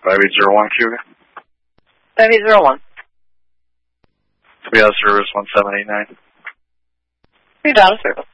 5801 Cuba. 5801. To be out of service 1789. You're out of service.